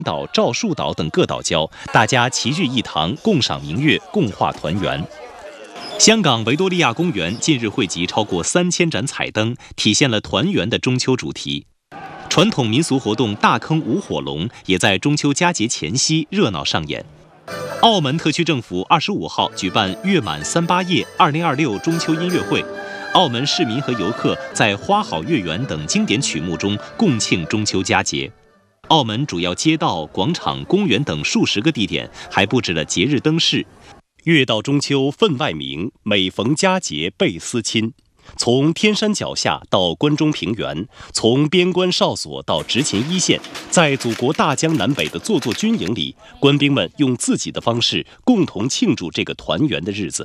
岛、赵树岛等各岛礁，大家齐聚一堂，共赏明月，共话团圆。香港维多利亚公园近日汇集超过3000盏彩灯，体现了团圆的中秋主题。传统民俗活动大坑舞火龙也在中秋佳节前夕热闹上演。澳门特区政府25号举办月满38夜2026中秋音乐会，澳门市民和游客在《花好月圆》等经典曲目中共庆中秋佳节。澳门主要街道、广场、公园等数十个地点还布置了节日灯饰。月到中秋分外明，每逢佳节倍思亲。从天山脚下到关中平原，从边关哨所到执勤一线，在祖国大江南北的座座军营里，官兵们用自己的方式共同庆祝这个团圆的日子。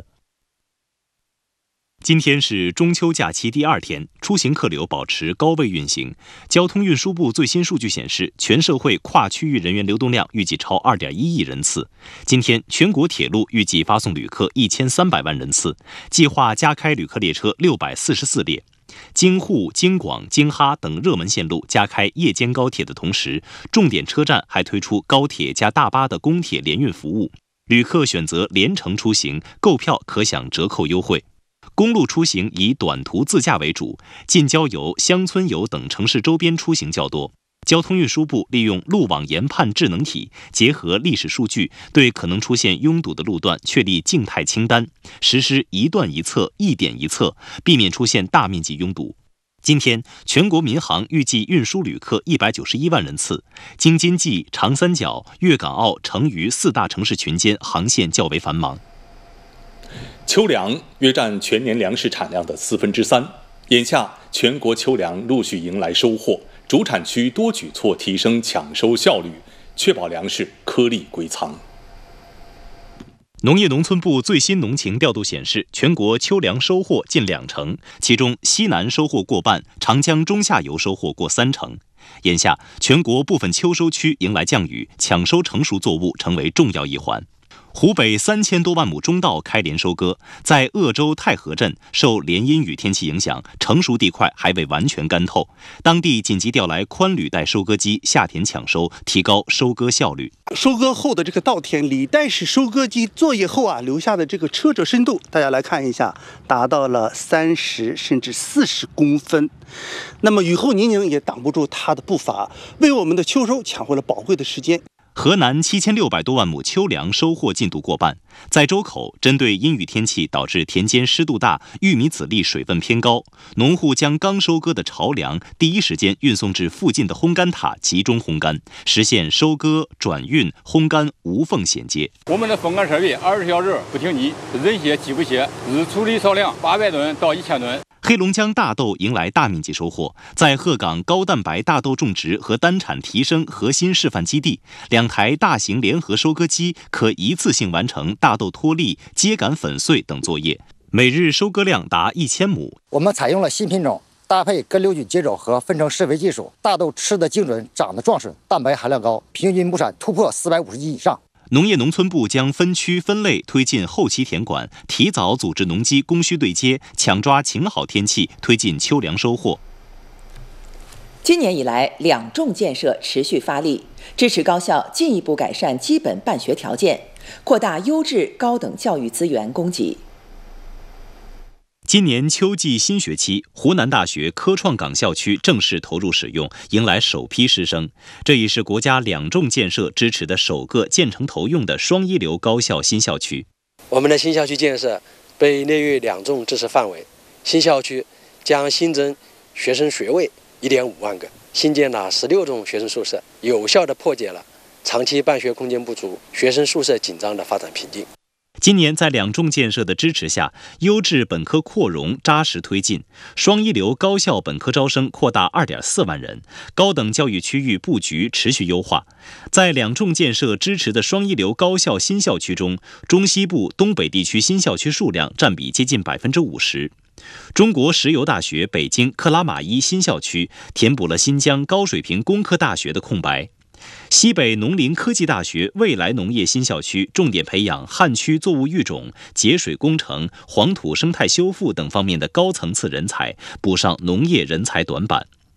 今天是中秋假期第2天，出行客流保持高位运行。交通运输部最新数据显示，全社会跨区域人员流动量预计超2.1亿人次。今天，全国铁路预计发送旅客1300万人次，计划加开旅客列车644列。京沪、京广、京哈等热门线路加开夜间高铁的同时，重点车站还推出高铁加大巴的公铁联运服务，旅客选择联程出行，购票可享折扣优惠。公路出行以短途自驾为主，近郊游、乡村游等城市周边出行较多。交通运输部利用路网研判智能体，结合历史数据，对可能出现拥堵的路段确立静态清单，实施一段一测、一点一测，避免出现大面积拥堵。今天，全国民航预计运输旅客191万人次，京津冀、长三角、粤港澳、成渝4大城市群间航线较为繁忙。 秋粮约占全年粮食产量的3/4，眼下全国秋粮陆续迎来收获，主产区多举措提升抢收效率，确保粮食颗粒归仓。 农业农村部最新农情调度显示，全国秋粮收获近20%，其中西南收获过半，长江中下游收获过30%。眼下，全国部分秋收区迎来降雨，抢收成熟作物成为重要一环。湖北3000多万亩中稻开镰收割，在鄂州太和镇受连阴雨天气影响，成熟地块还未完全干透，当地紧急调来宽履带收割机下田抢收，提高收割效率。 收割后的这个稻田，履带式收割机作业后留下的这个车辙深度，大家来看一下，达到了30甚至40公分。那么雨后泥泞也挡不住它的步伐，为我们的秋收抢回了宝贵的时间。 河南7600多万亩秋粮收获进度过半，在周口，针对阴雨天气导致田间湿度大、玉米籽粒水分偏高，农户将刚收割的潮粮第一时间运送至附近的烘干塔集中烘干，实现收割、转运、烘干无缝衔接。 我们的风干设备20小时不停机，人歇机不歇，日处理少量800吨到1000吨。 黑龙江大豆迎来大面积收获，在鹤岗高蛋白大豆种植和单产提升核心示范基地，2台大型联合收割机可一次性完成大豆脱粒、秸秆粉碎等作业，每日收割量达1000亩。 我们采用了新品种，搭配根瘤菌接种和分成施肥技术，大豆吃得精准，长得壮实，蛋白含量高，平均亩产突破450斤以上。 农业农村部将分区分类推进后期田管，提早组织农机供需对接，抢抓晴好天气，推进秋粮收获。 今年以来，两重建设持续发力，支持高校进一步改善基本办学条件，扩大优质高等教育资源供给。 今年秋季新学期，湖南大学科创港校区正式投入使用，迎来首批师生。这已是国家两重建设支持的首个建成投用的双一流高校新校区。 我们的新校区建设被列入两重支持范围，新校区将新增学生学位1.5万个，新建了16种学生宿舍，有效地破解了长期办学空间不足、学生宿舍紧张的发展瓶颈。 今年在两重建设的支持下，优质本科扩容扎实推进，双一流高校本科招生扩大2.4万人，高等教育区域布局持续优化。在两重建设支持的双一流高校新校区中，中西部、东北地区新校区数量占比接近50%。中国石油大学北京克拉玛依新校区填补了新疆高水平工科大学的空白。西北农林科技大学未来农业新校区重点培养旱区作物育种、节水工程、黄土生态修复等方面的高层次人才，补上农业人才短板。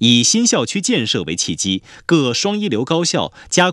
以新校区建设为契机，各双一流高校加